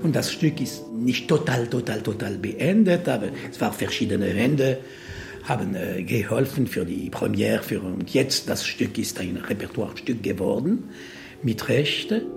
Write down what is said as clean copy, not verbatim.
Und das Stück ist nicht total beendet, aber es waren verschiedene Hände, haben geholfen für die Premiere. Und jetzt das Stück ist ein Repertoirestück geworden, mit Rechte.